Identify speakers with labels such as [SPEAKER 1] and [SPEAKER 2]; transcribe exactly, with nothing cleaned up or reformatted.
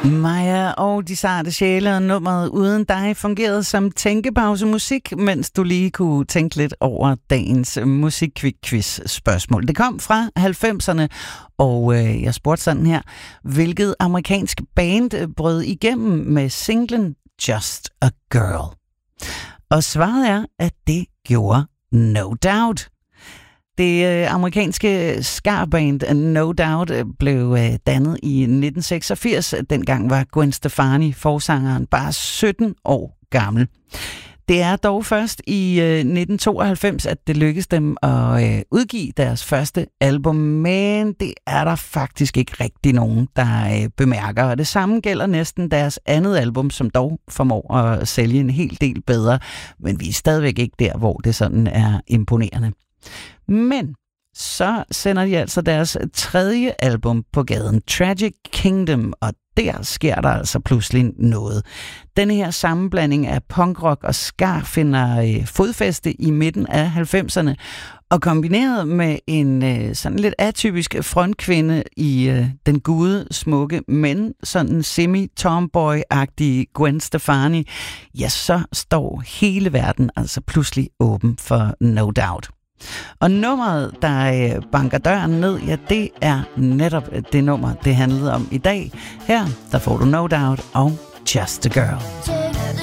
[SPEAKER 1] Maja og de sarte sjæle og nummeret Uden dig fungerede som tænkepausemusik, mens du lige kunne tænke lidt over dagens musikquiz-spørgsmål. Det kom fra halvfemserne, og øh, jeg spurgte sådan her: hvilket amerikansk band brød igennem med singlen Just a Girl? Og svaret er, at det gjorde No Doubt. Det øh, amerikanske skarband No Doubt øh, blev øh, dannet i nitten seksogfirs. Dengang var Gwen Stefani, forsangeren, bare sytten år gammel. Det er dog først i øh, nitten tooghalvfems, at det lykkedes dem at øh, udgive deres første album, men det er der faktisk ikke rigtig nogen, der øh, bemærker. Og det samme gælder næsten deres andet album, som dog formår at sælge en hel del bedre, men vi er stadigvæk ikke der, hvor det sådan er imponerende. Men så sender de altså deres tredje album på gaden, Tragic Kingdom, og der sker der altså pludselig noget. Denne her sammenblanding af punkrock og ska finder øh, fodfæste i midten af halvfemserne, og kombineret med en øh, sådan lidt atypisk frontkvinde i øh, den gode, smukke, men sådan semi-tomboy-agtige Gwen Stefani, ja, så står hele verden altså pludselig åben for No Doubt. Og nummeret, der banker døren ned, ja, det er netop det nummer, det handlede om i dag. Her, der får du No Doubt og Just a Girl.